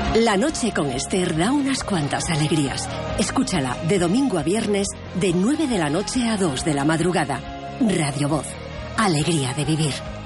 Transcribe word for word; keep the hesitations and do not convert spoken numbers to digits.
La noche con Esther da unas cuantas alegrías. Escúchala de domingo a viernes de nueve de la noche a dos de la madrugada. Radio Voz. Alegría de vivir.